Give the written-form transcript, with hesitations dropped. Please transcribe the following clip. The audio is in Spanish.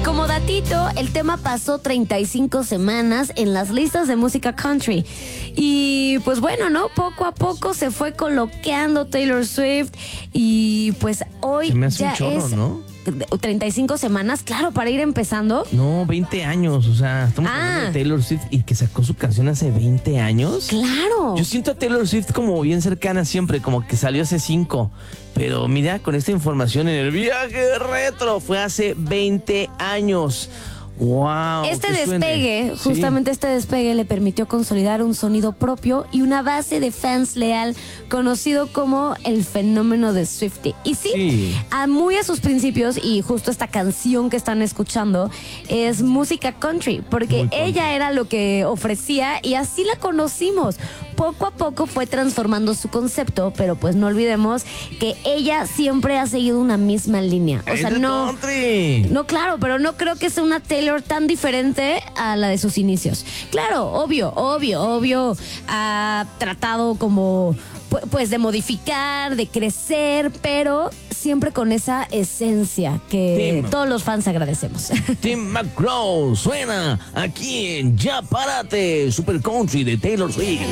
como datito, el tema pasó 35 semanas en las listas de música country. Y pues bueno, ¿no? Poco a poco se fue coloqueando Taylor Swift. Y pues hoy Se me hace ya un chorro, es ¿no? 35 semanas, claro, para ir empezando. No, 20 años, o sea, estamos hablando de Taylor Swift y que sacó su canción hace 20 años. Claro. Yo siento a Taylor Swift como bien cercana siempre, como que salió hace 5. Pero mira, con esta información en el viaje retro, fue hace 20 años. ¡Wow! Este qué despegue, suene. justamente este despegue le permitió consolidar un sonido propio y una base de fans leal, conocido como el fenómeno de Swiftie. Y sí, muy a sus principios, y justo esta canción que están escuchando es música country, porque ella era lo que ofrecía y así la conocimos. Poco a poco fue transformando su concepto, pero pues no olvidemos que ella siempre ha seguido una misma línea. O sea, no, claro, pero no creo que sea una Taylor tan diferente a la de sus inicios. Claro, obvio, ha tratado como pues de modificar, de crecer, pero siempre con esa esencia que todos los fans agradecemos. Tim McGraw suena aquí en Ya Párate, Super Country de Taylor Swift.